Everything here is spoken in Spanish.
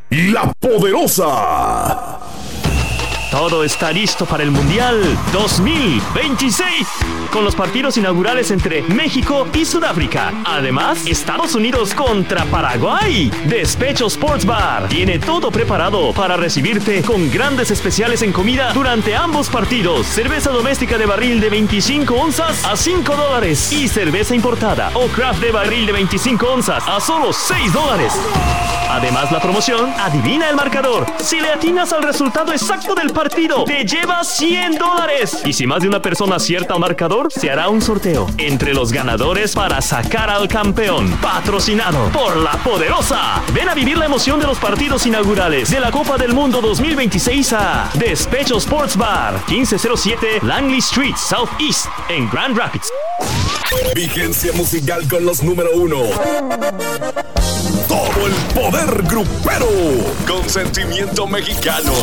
La Poderosa. Todo está listo para el Mundial 2026, con los partidos inaugurales entre México y Sudáfrica. Además, Estados Unidos contra Paraguay. Despecho Sports Bar tiene todo preparado para recibirte con grandes especiales en comida durante ambos partidos. Cerveza doméstica de barril de 25 onzas a $5 y cerveza importada o craft de barril de 25 onzas a solo $6. Además, la promoción Adivina el marcador. Si le atinas al resultado exacto del partido, te llevas $100. Y si más de una persona acierta al marcador, se hará un sorteo entre los ganadores para sacar al campeón. Patrocinado por La Poderosa. Ven a vivir la emoción de los partidos inaugurales de la Copa del Mundo 2026 a Despecho Sports Bar, 1507 Langley Street, Southeast, en Grand Rapids. Vigencia musical con los número 1. Todo el poder grupero con sentimiento mexicano.